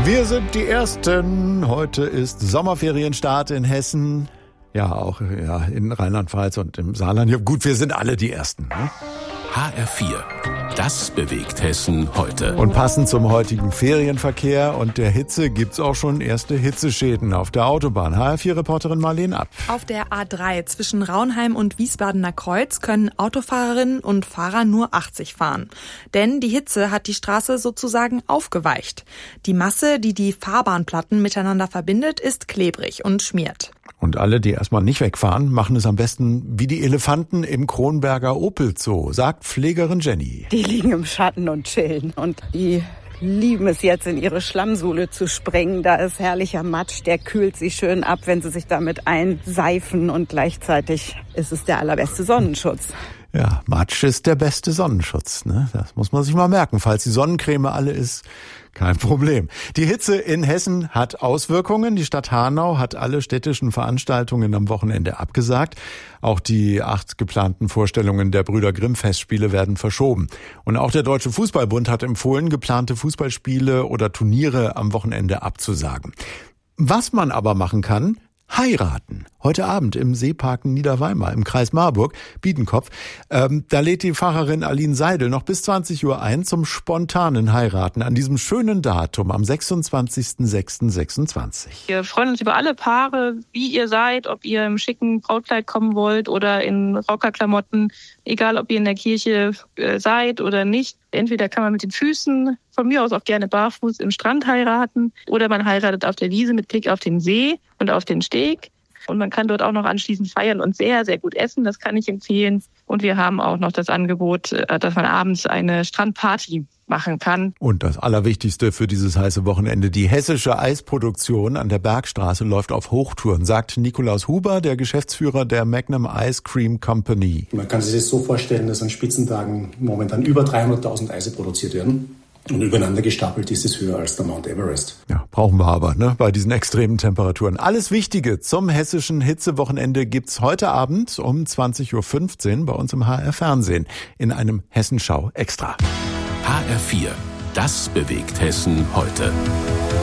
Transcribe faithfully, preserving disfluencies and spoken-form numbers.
Wir sind die Ersten. Heute ist Sommerferienstart in Hessen. Ja, auch ja, in Rheinland-Pfalz und im Saarland. Ja, gut, wir sind alle die Ersten. Ne? H R vier. Das bewegt Hessen heute. Und passend zum heutigen Ferienverkehr und der Hitze gibt's auch schon erste Hitzeschäden auf der Autobahn. H R vier-Reporterin Marlene App. Auf der A drei zwischen Raunheim und Wiesbadener Kreuz können Autofahrerinnen und Fahrer nur achtzig fahren. Denn die Hitze hat die Straße sozusagen aufgeweicht. Die Masse, die die Fahrbahnplatten miteinander verbindet, ist klebrig und schmiert. Und alle, die erstmal nicht wegfahren, machen es am besten wie die Elefanten im Kronberger Opel Zoo, sagt Pflegerin Jenny. Die liegen im Schatten und chillen und die lieben es jetzt, in ihre Schlammsohle zu springen. Da ist herrlicher Matsch, der kühlt sie schön ab, wenn sie sich damit einseifen und gleichzeitig ist es der allerbeste Sonnenschutz. Ja, Matsch ist der beste Sonnenschutz, ne? Das muss man sich mal merken. Falls die Sonnencreme alle ist, kein Problem. Die Hitze in Hessen hat Auswirkungen. Die Stadt Hanau hat alle städtischen Veranstaltungen am Wochenende abgesagt. Auch die acht geplanten Vorstellungen der Brüder Grimm Festspiele werden verschoben. Und auch der Deutsche Fußballbund hat empfohlen, geplante Fußballspiele oder Turniere am Wochenende abzusagen. Was man aber machen kann: heiraten. Heute Abend im Seepark Niederweimar im Kreis Marburg, Biedenkopf. Ähm, da lädt die Pfarrerin Aline Seidel noch bis zwanzig Uhr ein zum spontanen Heiraten an diesem schönen Datum am sechsundzwanzigsten sechsten sechsundzwanzig. Wir freuen uns über alle Paare, wie ihr seid, ob ihr im schicken Brautkleid kommen wollt oder in Rockerklamotten, egal ob ihr in der Kirche äh, seid oder nicht. Entweder kann man mit den Füßen, von mir aus auch gerne barfuß, im Strand heiraten oder man heiratet auf der Wiese mit Blick auf den See und auf den Steg. Und man kann dort auch noch anschließend feiern und sehr, sehr gut essen. Das kann ich empfehlen. Und wir haben auch noch das Angebot, dass man abends eine Strandparty machen kann. Und das Allerwichtigste für dieses heiße Wochenende: die hessische Eisproduktion an der Bergstraße läuft auf Hochtouren, sagt Nikolaus Huber, der Geschäftsführer der Magnum Ice Cream Company. Man kann sich das so vorstellen, dass an Spitzentagen momentan über dreihunderttausend Eise produziert werden. Und übereinander gestapelt ist es höher als der Mount Everest. Ja, brauchen wir aber, ne, bei diesen extremen Temperaturen. Alles Wichtige zum hessischen Hitzewochenende gibt's heute Abend um zwanzig Uhr fünfzehn bei uns im H R Fernsehen in einem Hessenschau Extra. H R vier. Das bewegt Hessen heute.